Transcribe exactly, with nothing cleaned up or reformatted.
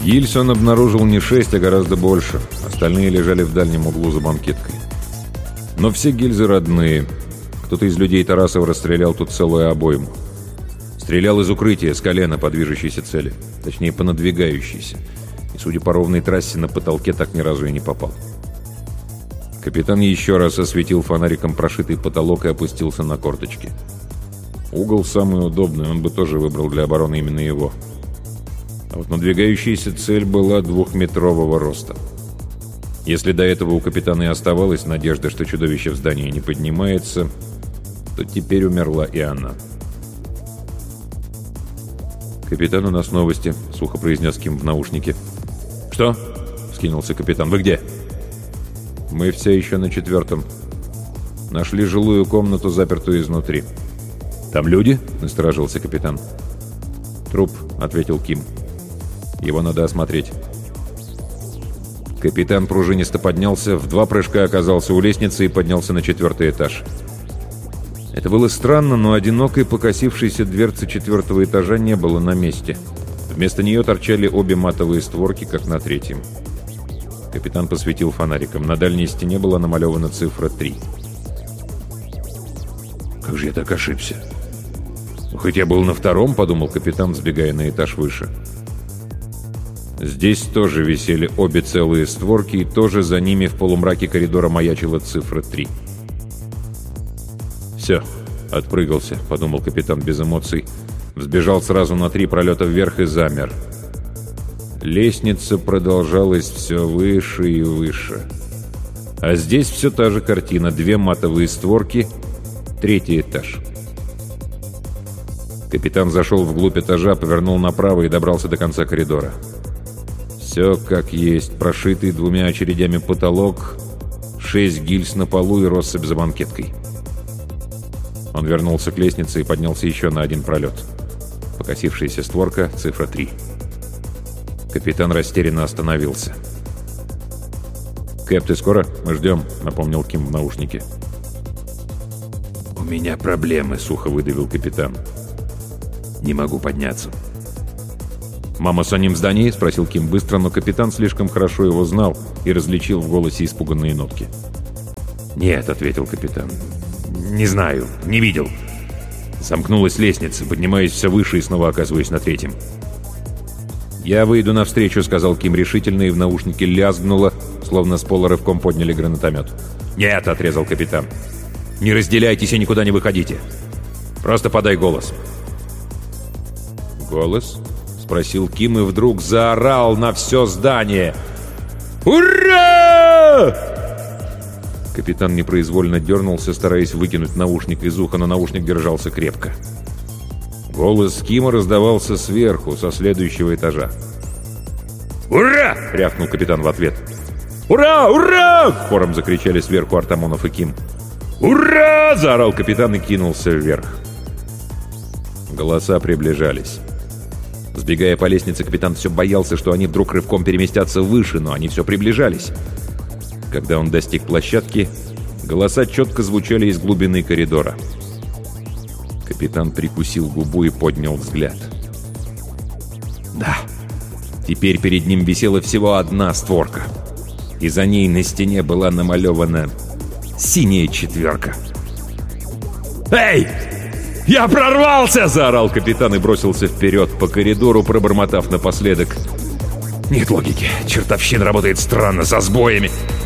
Гильз он обнаружил не шесть, а гораздо больше. Остальные лежали в дальнем углу за банкеткой. Но все гильзы родные. Кто-то из людей Тарасова расстрелял тут целую обойму. Стрелял из укрытия, с колена по движущейся цели. Точнее, по надвигающейся. И, судя по ровной трассе, на потолке так ни разу и не попал. Капитан еще раз осветил фонариком прошитый потолок и опустился на корточки. Угол самый удобный, он бы тоже выбрал для обороны именно его. А вот надвигающаяся цель была двухметрового роста. Если до этого у капитана и оставалась надежда, что чудовище в здании не поднимается, то теперь умерла и она. «Капитан, у нас новости», — сухо произнес Ким в наушнике. «Что?» — вскинулся капитан. «Вы где?» «Мы все еще на четвертом. Нашли жилую комнату, запертую изнутри». «Там люди?» — насторожился капитан. «Труп», — ответил Ким. «Его надо осмотреть». Капитан пружинисто поднялся, в два прыжка оказался у лестницы и поднялся на четвертый этаж. Это было странно, но одинокой покосившейся дверцы четвертого этажа не было на месте. Вместо нее торчали обе матовые створки, как на третьем. Капитан посветил фонариком. На дальней стене была намалевана цифра три. «Как же я так ошибся?» «Хоть я был на втором», — подумал капитан, сбегая на этаж выше. Здесь тоже висели обе целые створки, и тоже за ними в полумраке коридора маячила цифра три. «Все, отпрыгался», — подумал капитан без эмоций. Взбежал сразу на три пролета вверх и замер. Лестница продолжалась все выше и выше. А здесь все та же картина. Две матовые створки, третий этаж. Капитан зашел вглубь этажа, повернул направо и добрался до конца коридора. Все как есть. Прошитый двумя очередями потолок, шесть гильз на полу и россыпь за банкеткой. Он вернулся к лестнице и поднялся еще на один пролет. Покосившаяся створка, цифра три. Капитан растерянно остановился. «Кэп, ты скоро? Мы ждем», — напомнил Ким в наушнике. «У меня проблемы», — сухо выдавил капитан. «Не могу подняться». «Мама с ним в здании?» — спросил Ким быстро, но капитан слишком хорошо его знал и различил в голосе испуганные нотки. «Нет», — ответил капитан. «Не знаю, не видел». Сомкнулась лестница, поднимаюсь все выше и снова оказываюсь на третьем. «Я выйду навстречу», — сказал Ким решительно, и в наушнике лязгнуло, словно с пола рывком подняли гранатомет. «Нет», — отрезал капитан. «Не разделяйтесь и никуда не выходите. Просто подай голос». «Голос?» — спросил Ким и вдруг заорал на все здание. «Ура!» Капитан непроизвольно дернулся, стараясь выкинуть наушник из уха, но наушник держался крепко. Голос Кима раздавался сверху, со следующего этажа. «Ура!» — рявкнул капитан в ответ. «Ура! Ура!» — хором закричали сверху Артамонов и Ким. «Ура!» — заорал капитан и кинулся вверх. Голоса приближались. Сбегая по лестнице, капитан все боялся, что они вдруг рывком переместятся выше, но они все приближались. Когда он достиг площадки, голоса четко звучали из глубины коридора. Капитан прикусил губу и поднял взгляд. Да, теперь перед ним висела всего одна створка, и за ней на стене была намалевана синяя четверка. «Эй! Я прорвался!» — заорал капитан и бросился вперед по коридору, пробормотав напоследок: «Нет логики, чертовщина работает странно, со сбоями!»